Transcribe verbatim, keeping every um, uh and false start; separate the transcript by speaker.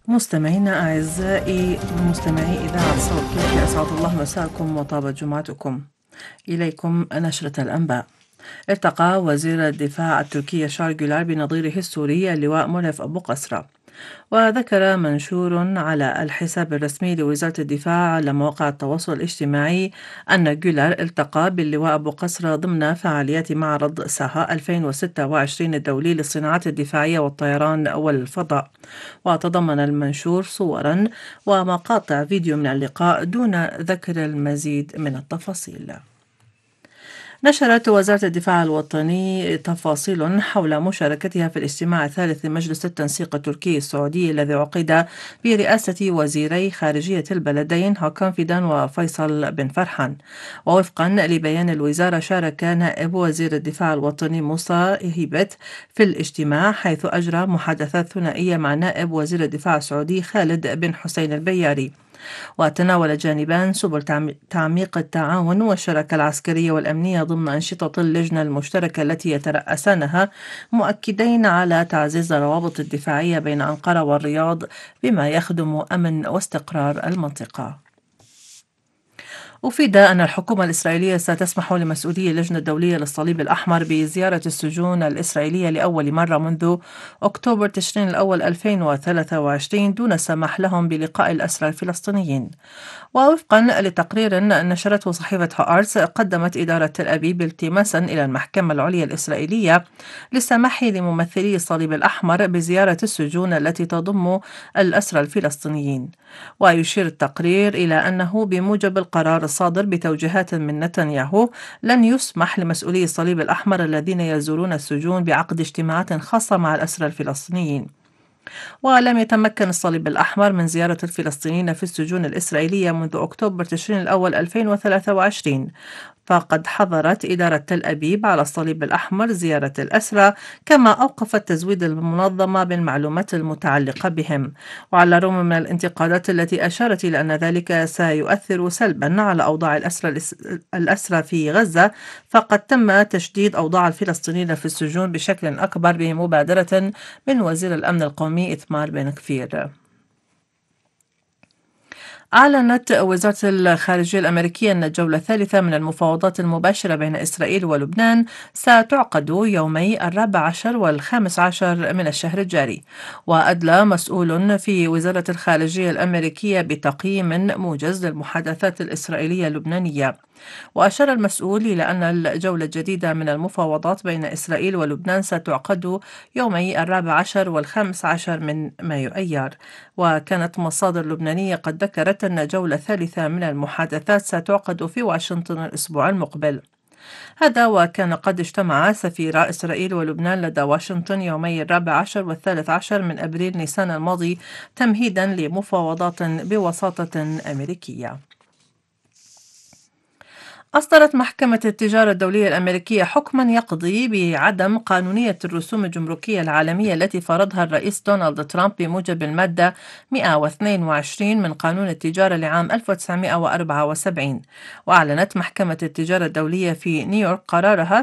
Speaker 1: مستمعينا أعزائي مستمعي إذاعة صوت تركيا، أسعد الله مساءكم وطابت جمعتكم. إليكم نشرة الأنباء. التقى وزير الدفاع التركي شارل جولار بنظيره السوري اللواء مولف أبو قسرة. وذكر منشور على الحساب الرسمي لوزارة الدفاع على مواقع التواصل الاجتماعي أن جولار التقى باللواء أبو قسرة ضمن فعاليات معرض ساها ألفين وستة وعشرين الدولي للصناعات الدفاعية والطيران والفضاء. وتضمن المنشور صورا ومقاطع فيديو من اللقاء دون ذكر المزيد من التفاصيل. نشرت وزارة الدفاع الوطني تفاصيل حول مشاركتها في الاجتماع الثالث لمجلس التنسيق التركي السعودي الذي عقد برئاسة وزيري خارجية البلدين هاكان فيدان وفيصل بن فرحان. ووفقا لبيان الوزارة، شارك نائب وزير الدفاع الوطني موسى هيبت في الاجتماع، حيث أجرى محادثات ثنائية مع نائب وزير الدفاع السعودي خالد بن حسين البياري. وتناول الجانبان سبل تعميق التعاون والشراكة العسكرية والأمنية ضمن أنشطة اللجنة المشتركة التي يترأسانها، مؤكدين على تعزيز الروابط الدفاعية بين أنقرة والرياض بما يخدم أمن واستقرار المنطقة. أفيد أن الحكومة الإسرائيلية ستسمح لمسؤولي اللجنة الدولية للصليب الأحمر بزيارة السجون الإسرائيلية لأول مرة منذ أكتوبر تشرين الأول ألفين وثلاثة وعشرين دون السماح لهم بلقاء الأسرى الفلسطينيين. ووفقا لتقرير نشرته صحيفة هآرتس، قدمت إدارة تل أبيب التماسا إلى المحكمة العليا الإسرائيلية للسماح لممثلي الصليب الأحمر بزيارة السجون التي تضم الأسرى الفلسطينيين. ويشير التقرير إلى أنه بموجب القرار الصادر بتوجيهات من نتنياهو، لن يسمح لمسؤولي الصليب الأحمر الذين يزورون السجون بعقد اجتماعات خاصة مع الأسرى الفلسطينيين. ولم يتمكن الصليب الأحمر من زيارة الفلسطينيين في السجون الإسرائيلية منذ أكتوبر تشرين الأول ألفين وثلاثة وعشرين، فقد حظرت إدارة تل أبيب على الصليب الأحمر زيارة الأسرى، كما أوقفت تزويد المنظمة بالمعلومات المتعلقة بهم. وعلى الرغم من الانتقادات التي أشارت إلى أن ذلك سيؤثر سلبا على أوضاع الأسرى الأسرى في غزة، فقد تم تشديد أوضاع الفلسطينيين في السجون بشكل أكبر بمبادرة من وزير الأمن القومي إثمار بن كفير. أعلنت وزارة الخارجية الأمريكية أن الجولة الثالثة من المفاوضات المباشرة بين إسرائيل ولبنان ستعقد يومي الرابع عشر والخامس عشر من الشهر الجاري. وأدلى مسؤول في وزارة الخارجية الأمريكية بتقييم موجز للمحادثات الإسرائيلية اللبنانية. وأشار المسؤول إلى أن الجولة الجديدة من المفاوضات بين إسرائيل ولبنان ستعقد يومي الرابع عشر والخامس عشر من مايو أيار. وكانت مصادر لبنانية قد ذكرت أن جولة ثالثة من المحادثات ستعقد في واشنطن الأسبوع المقبل. هذا وكان قد اجتمع سفيرا إسرائيل ولبنان لدى واشنطن يومي الرابع عشر والثالث عشر من أبريل نيسان الماضي، تمهيدا لمفاوضات بوساطة أمريكية. أصدرت محكمة التجارة الدولية الأمريكية حكما يقضي بعدم قانونية الرسوم الجمركية العالمية التي فرضها الرئيس دونالد ترامب بموجب المادة مئة واثنين وعشرين من قانون التجارة لعام ألف وتسعمئة وأربعة وسبعين. وأعلنت محكمة التجارة الدولية في نيويورك قرارها